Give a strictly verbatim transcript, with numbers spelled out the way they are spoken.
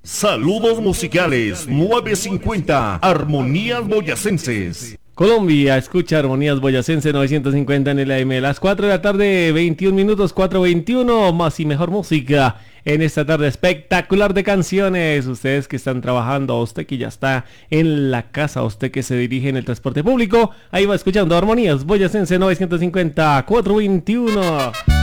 Saludos musicales nueve cincuenta, Armonías Boyacenses. Colombia escucha Armonías Boyacense novecientos cincuenta en el A M. Las cuatro de la tarde, veintiún minutos, cuatro veintiuno, más y mejor música en esta tarde espectacular de canciones. Ustedes que están trabajando, usted que ya está en la casa, usted que se dirige en el transporte público, ahí va escuchando Armonías Boyacense novecientos cincuenta, cuatro veintiuno.